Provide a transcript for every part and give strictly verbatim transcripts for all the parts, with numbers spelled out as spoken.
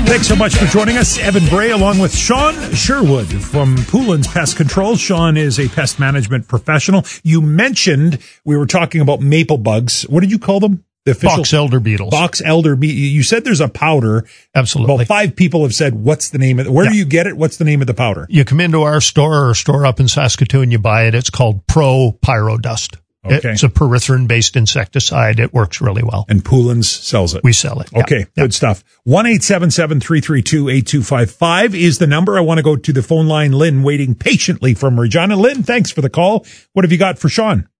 Thanks so much for joining us. Evan Bray along with Sean Sherwood from Poulin's Pest Control. Sean is a pest management professional. You mentioned we were talking about maple bugs. What did you call them? The official box elder beetles. Box elder beetle. You said there's a powder. Absolutely. Well, five people have said, what's the name of it? Where yeah. do you get it? What's the name of the powder? You come into our store or a store up in Saskatoon, you buy it. It's called Pro Pyro Dust. Okay. It's a permethrin-based insecticide. It works really well. And Poulin's sells it. We sell it. Okay, yeah. good stuff. one eight seven seven, three three two, eight two five five is the number. I want to go to the phone line. Lynn waiting patiently from Regina. Lynn, thanks for the call. What have you got for Sean?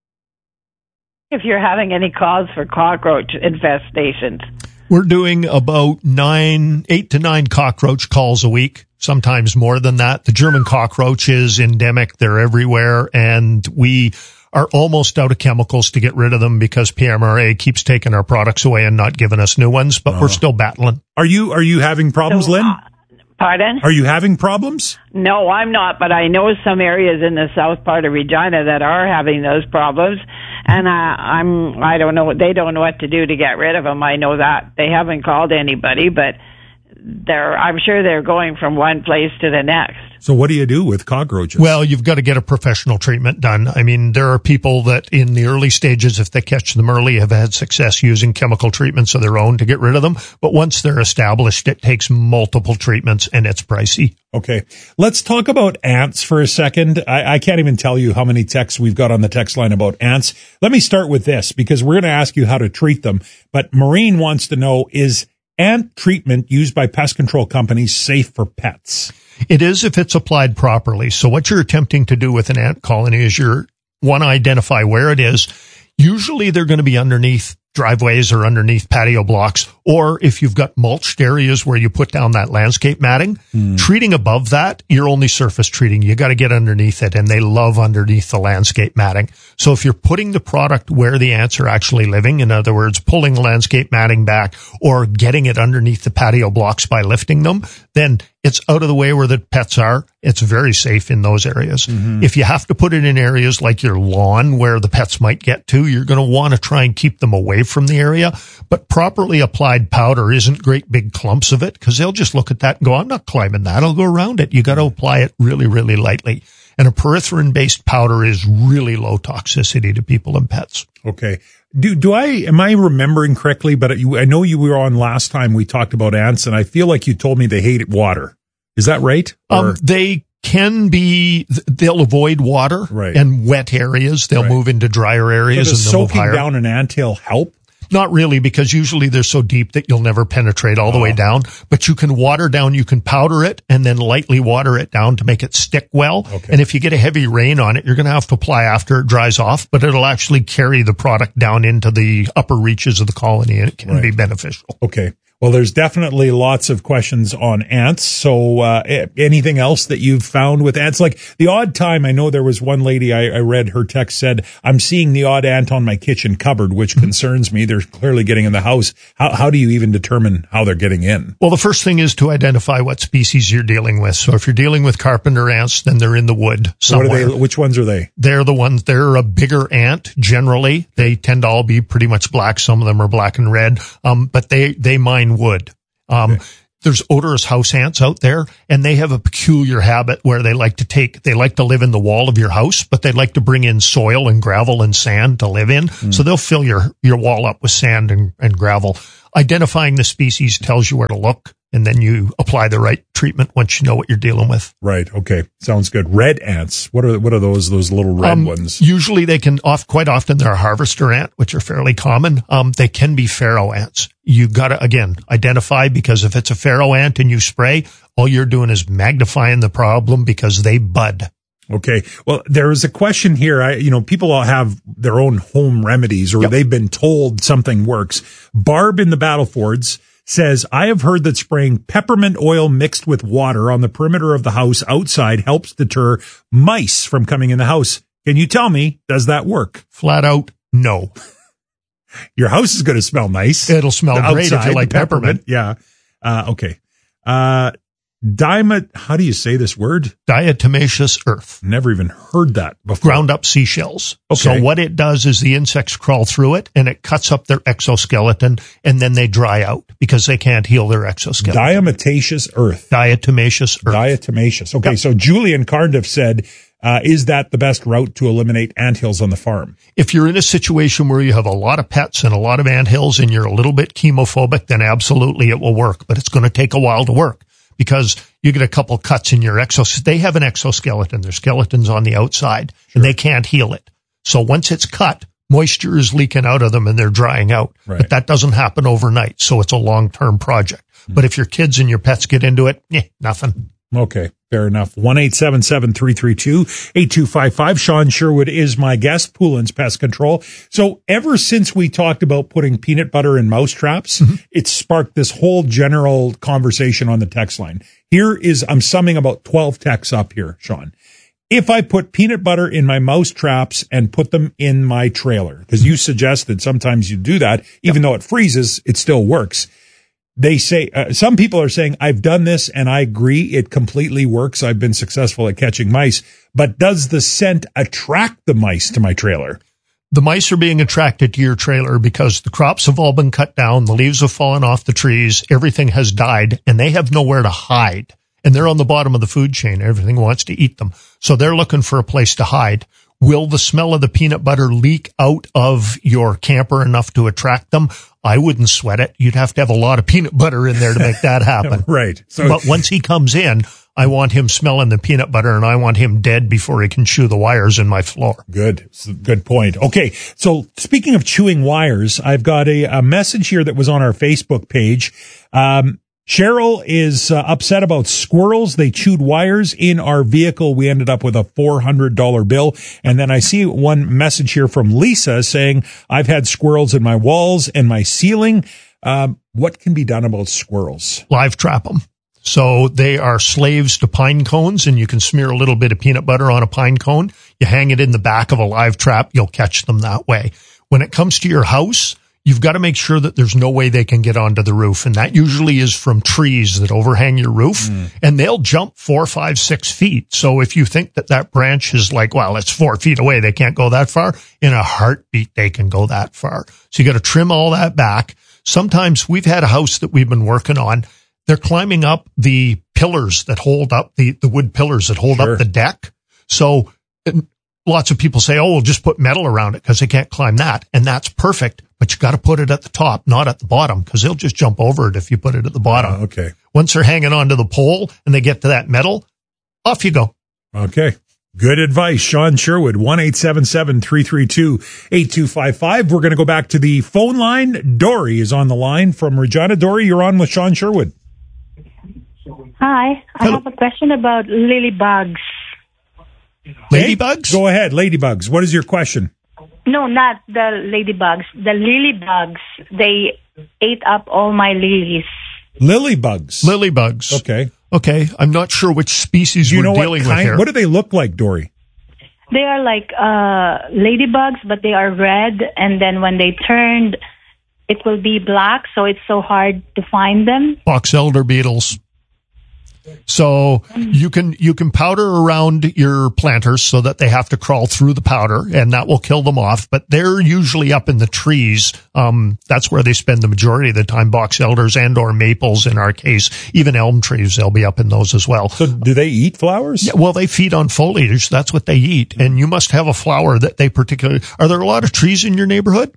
If you're having any calls for cockroach infestations. We're doing about nine, eight to nine cockroach calls a week, sometimes more than that. The German cockroach is endemic. They're everywhere, and we are almost out of chemicals to get rid of them because P M R A keeps taking our products away and not giving us new ones, but oh. we're still battling. Are you, are you having problems, so, Lynn? Uh, pardon? Are you having problems? No, I'm not, but I know some areas in the south part of Regina that are having those problems, and uh, I'm, I don't know, they don't know what to do to get rid of them. I know that. They haven't called anybody, but they're, I'm sure they're going from one place to the next. So what do you do with cockroaches? Well, you've got to get a professional treatment done. I mean, there are people that in the early stages, if they catch them early, have had success using chemical treatments of their own to get rid of them. But once they're established, it takes multiple treatments and it's pricey. Okay. Let's talk about ants for a second. I, I can't even tell you how many texts we've got on the text line about ants. Let me start with this because we're going to ask you how to treat them. But Maureen wants to know, is ant treatment used by pest control companies safe for pets? It is if it's applied properly. So what you're attempting to do with an ant colony is you're want to identify where it is. Usually they're going to be underneath driveways or underneath patio blocks, or if you've got mulched areas where you put down that landscape matting, mm. treating above that, you're only surface treating. You got to get underneath it, and they love underneath the landscape matting. So if you're putting the product where the ants are actually living, in other words, pulling the landscape matting back or getting it underneath the patio blocks by lifting them, then it's out of the way where the pets are. It's very safe in those areas. Mm-hmm. If you have to put it in areas like your lawn where the pets might get to, you're going to want to try and keep them away from the area. But properly applied powder isn't great big clumps of it because they'll just look at that and go, I'm not climbing that. I'll go around it. You got to apply it really, really lightly. And a permethrin-based powder is really low toxicity to people and pets. Okay. Do, do I, am I remembering correctly? But you, I know you were on last time we talked about ants, and I feel like you told me they hate water. Is that right? Um, they can be, they'll avoid water right. and wet areas. They'll right. move into drier areas. So does and they'll soaking move higher. down an anthill help? Not really, because usually they're so deep that you'll never penetrate all the oh. way down. But you can water down, you can powder it, and then lightly water it down to make it stick well. Okay. And if you get a heavy rain on it, you're going to have to apply after it dries off, but it'll actually carry the product down into the upper reaches of the colony, and it can right. be beneficial. Okay. Well, there's definitely lots of questions on ants. So, uh, anything else that you've found with ants? Like the odd time, I know there was one lady I, I read her text said, I'm seeing the odd ant on my kitchen cupboard, which mm-hmm. concerns me. They're clearly getting in the house. How, how do you even determine how they're getting in? Well, the first thing is to identify what species you're dealing with. So if you're dealing with carpenter ants, then they're in the wood somewhere. What are they, which ones are they? They're the ones, they're a bigger ant generally. They tend to all be pretty much black. Some of them are black and red. Um, but they, they mine wood. Um, okay. There's odorous house ants out there, and they have a peculiar habit where they like to take, they like to live in the wall of your house, but they like to bring in soil and gravel and sand to live in. Mm. So they'll fill your, your wall up with sand and, and gravel. Identifying the species tells you where to look, and then you apply the right treatment once you know what you're dealing with. Right. Okay. Sounds good. Red ants. What are, what are those, those little red um, ones? Usually they can off, quite often they're a harvester ant, which are fairly common. Um, they can be pharaoh ants. You gotta, again, identify, because if it's a pharaoh ant and you spray, all you're doing is magnifying the problem because they bud. Okay. Well, there is a question here. I, you know, people all have their own home remedies, or yep. they've been told something works. Barb in the Battlefords says, I have heard that spraying peppermint oil mixed with water on the perimeter of the house outside helps deter mice from coming in the house. Can you tell me, does that work? Flat out, no. Your house is going to smell nice. It'll smell great if you like peppermint. peppermint. Yeah. Uh, okay. Uh, Diamond, how do you say this word? Diatomaceous earth. Never even heard that before. Ground up seashells. Okay. So what it does is the insects crawl through it and it cuts up their exoskeleton and then they dry out because they can't heal their exoskeleton. Diatomaceous earth. Diatomaceous earth. Diatomaceous. Okay, Yep. so Julian Cardiff said, uh, is that the best route to eliminate anthills on the farm? If you're in a situation where you have a lot of pets and a lot of anthills and you're a little bit chemophobic, then absolutely it will work, but it's going to take a while to work. Because you get a couple cuts in your exoskeleton. They have an exoskeleton. Their skeleton's on the outside, sure. and they can't heal it. So once it's cut, moisture is leaking out of them and they're drying out. Right. But that doesn't happen overnight, so it's a long-term project. Mm-hmm. But if your kids and your pets get into it, eh, nothing. Okay, fair enough. one eight seven seven, three three two, eight two five five. Sean Sherwood is my guest, Poulin's Pest Control. So ever since we talked about putting peanut butter in mouse traps, mm-hmm. it's sparked this whole general conversation on the text line. Here is, I'm summing about twelve texts up here, Sean. If I put peanut butter in my mouse traps and put them in my trailer, because you suggested sometimes you do that, even though it freezes, it still works. They say, uh, some people are saying, I've done this and I agree it completely works. I've been successful at catching mice, but does the scent attract the mice to my trailer? The mice are being attracted to your trailer because the crops have all been cut down. The leaves have fallen off the trees. Everything has died and they have nowhere to hide. And they're on the bottom of the food chain. Everything wants to eat them. So they're looking for a place to hide. Will the smell of the peanut butter leak out of your camper enough to attract them? I wouldn't sweat it. You'd have to have a lot of peanut butter in there to make that happen. Right. So, but once he comes in, I want him smelling the peanut butter and I want him dead before he can chew the wires in my floor. Good. Good point. Okay. So speaking of chewing wires, I've got a, a message here that was on our Facebook page. Um, Cheryl is uh, upset about squirrels. They chewed wires in our vehicle. We ended up with a four hundred dollars bill. And then I see one message here from Lisa saying, I've had squirrels in my walls and my ceiling. Um, what can be done about squirrels? Live trap them. So they are slaves to pine cones, and you can smear a little bit of peanut butter on a pine cone. You hang it in the back of a live trap. You'll catch them that way. When it comes to your house, you've got to make sure that there's no way they can get onto the roof. And that usually is from trees that overhang your roof. Mm. And they'll jump four, five, six feet. So if you think that that branch is like, well, it's four feet away, they can't go that far. In a heartbeat, they can go that far. So you got to trim all that back. Sometimes we've had a house that we've been working on. They're climbing up the pillars that hold up the, the wood pillars that hold sure. up the deck. So lots of people say, oh, we'll just put metal around it because they can't climb that. And that's perfect. But you got to put it at the top, not at the bottom, because they'll just jump over it if you put it at the bottom. Uh, okay. Once they're hanging onto the pole and they get to that metal, off you go. Okay. Good advice. Sean Sherwood, one eight seven seven, three three two, eight two five five. We're going to go back to the phone line. Dory is on the line from Regina. Dory, you're on with Sean Sherwood. Hi. I Hello. have a question about lilybugs. Ladybugs? Go ahead. Ladybugs. What is your question? No, not the ladybugs. The lilybugs. They ate up all my lilies. Lilybugs. Lilybugs. Okay. Okay. I'm not sure which species you we're know dealing what kind, with here. What do they look like, Dory? They are like uh, ladybugs, but they are red. And then when they turned, it will be black. So it's so hard to find them. Box elder beetles. So you can, you can powder around your planters so that they have to crawl through the powder and that will kill them off. But they're usually up in the trees. Um, that's where they spend the majority of the time, box elders and or maples in our case, even elm trees. They'll be up in those as well. So do they eat flowers? Yeah, well, they feed on foliage. That's what they eat. And you must have a flower that they particularly, are there a lot of trees in your neighborhood?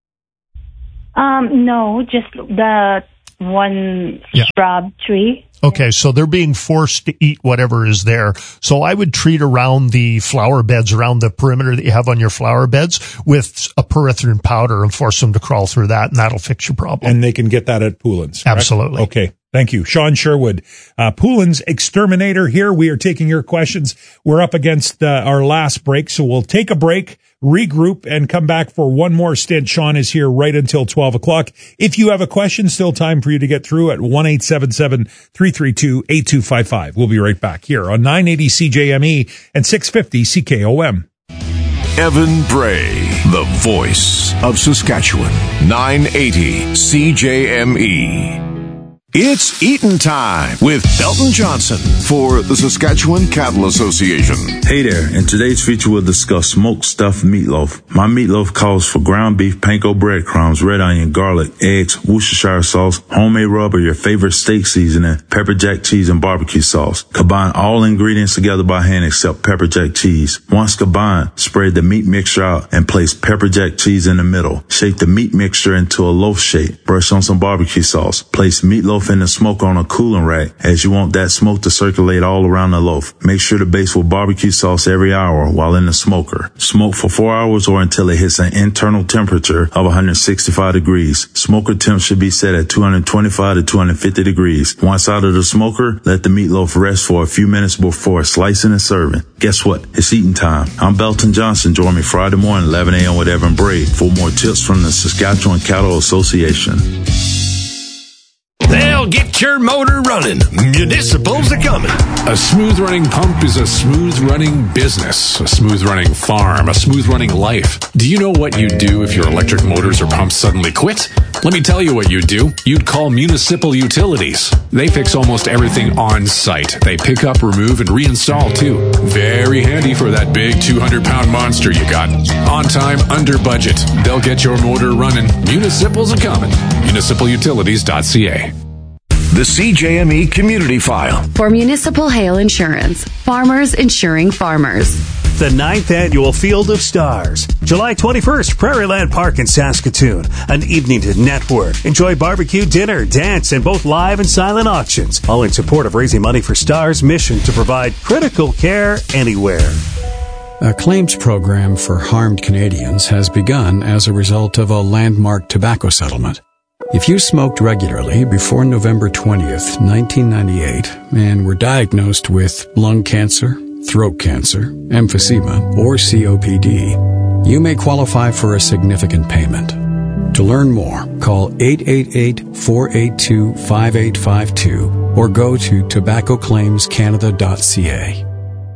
Um, no, just the one yeah. shrub tree. Okay, so they're being forced to eat whatever is there. So I would treat around the flower beds, around the perimeter that you have on your flower beds with a pyrethrin powder and force them to crawl through that, and that'll fix your problem. And they can get that at Poulin's, correct? Absolutely. Okay. Thank you. Sean Sherwood, uh, Poulin's Exterminator here. We are taking your questions. We're up against uh, our last break, so we'll take a break, regroup, and come back for one more stint. Sean is here right until twelve o'clock. If you have a question, still time for you to get through at one eight seven seven, three three two, eight two five five. We'll be right back here on nine eighty C J M E and six fifty C K O M. Evan Bray, the voice of Saskatchewan, nine eighty C J M E. It's eatin' time with Belton Johnson for the Saskatchewan Cattle Association. Hey there, in today's feature we'll discuss smoked stuffed meatloaf. My meatloaf calls for ground beef, panko breadcrumbs, red onion, garlic, eggs, Worcestershire sauce, homemade rub or your favorite steak seasoning, pepper jack cheese, and barbecue sauce. Combine all ingredients together by hand except pepper jack cheese. Once combined, spread the meat mixture out and place pepper jack cheese in the middle. Shake the meat mixture into a loaf shape. Brush on some barbecue sauce. Place meatloaf in the smoke on a cooling rack as you want that smoke to circulate all around the loaf. Make sure to baste with barbecue sauce every hour while in the smoker. Smoke for four hours or until it hits an internal temperature of one hundred sixty-five degrees. Smoker temp should be set at two hundred twenty-five to two hundred fifty degrees. Once out of the smoker, let the meatloaf rest for a few minutes before slicing and serving. Guess what? It's eating time. I'm Belton Johnson. Join me Friday morning, eleven a.m. with Evan Bray for more tips from the Saskatchewan Cattle Association. They'll get your motor running. Municipals are coming. A smooth-running pump is a smooth-running business, a smooth-running farm, a smooth-running life. Do you know what you'd do if your electric motors or pumps suddenly quit? Let me tell you what you'd do. You'd call Municipal Utilities. They fix almost everything on site. They pick up, remove, and reinstall, too. Very handy for that big two hundred pound monster you got. On time, under budget. They'll get your motor running. Municipals are coming. municipal utilities dot c a. The C J M E Community File. For Municipal Hail Insurance. Farmers insuring farmers. The ninth Annual Field of Stars. July twenty-first, Prairie Land Park in Saskatoon. An evening to network. Enjoy barbecue, dinner, dance, and both live and silent auctions. All in support of raising money for STAR's mission to provide critical care anywhere. A claims program for harmed Canadians has begun as a result of a landmark tobacco settlement. If you smoked regularly before November twentieth, nineteen ninety-eight, and were diagnosed with lung cancer, throat cancer, emphysema, or C O P D, you may qualify for a significant payment. To learn more, call eight eight eight, four eight two, five eight five two or go to tobacco claims canada dot c a.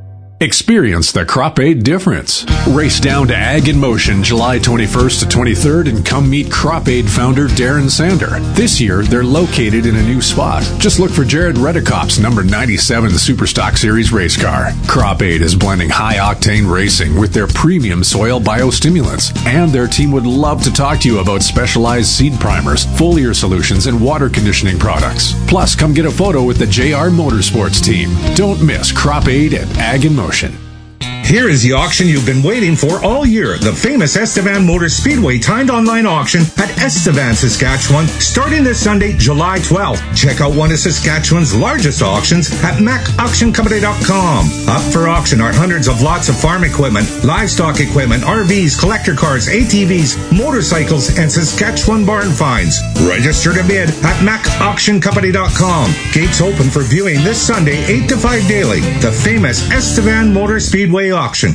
Experience the Crop Aid difference. Race down to Ag in Motion July twenty-first to twenty-third and come meet Crop Aid founder Darren Sander. This year, they're located in a new spot. Just look for Jared Redekop's number ninety-seven Superstock Series race car. Crop Aid is blending high-octane racing with their premium soil biostimulants. And their team would love to talk to you about specialized seed primers, foliar solutions, and water conditioning products. Plus, come get a photo with the J R Motorsports team. Don't miss Crop Aid at Ag in Motion. Here is the auction you've been waiting for all year. The famous Estevan Motor Speedway timed online auction at Estevan, Saskatchewan, starting this Sunday, July twelfth. Check out one of Saskatchewan's largest auctions at mac auction company dot com. Up for auction are hundreds of lots of farm equipment, livestock equipment, R Vs, collector cars, A T Vs, motorcycles, and Saskatchewan barn finds. Register to bid at mac auction company dot com. Gates open for viewing this Sunday, eight to five daily. The famous Estevan Motor Speedway auction.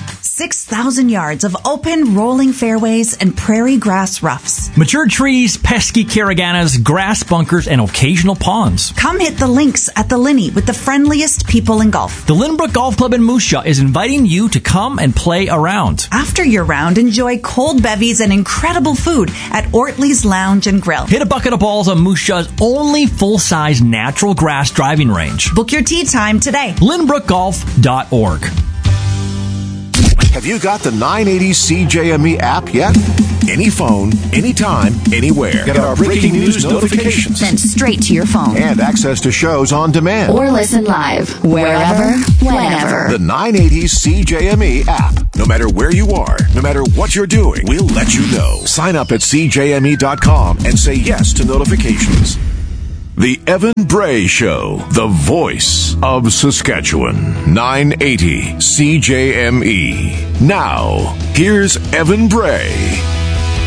six thousand yards of open, rolling fairways and prairie grass roughs. Mature trees, pesky caraganas, grass bunkers, and occasional ponds. Come hit the links at the Linney with the friendliest people in golf. The Lynbrook Golf Club in Moose Jaw is inviting you to come and play around. After your round, enjoy cold bevies and incredible food at Ortley's Lounge and Grill. Hit a bucket of balls on Moose Jaw's only full-size natural grass driving range. Book your tee time today. lynbrook golf dot org. Have you got the nine eighty C J M E app yet? Any phone, anytime, anywhere. Get our breaking news notifications sent straight to your phone. And access to shows on demand. Or listen live, wherever, whenever. The nine eighty C J M E app. No matter where you are, no matter what you're doing, we'll let you know. Sign up at c j m e dot com and say yes to notifications. The Evan Bray Show, the voice of Saskatchewan. nine eighty C J M E. Now, here's Evan Bray.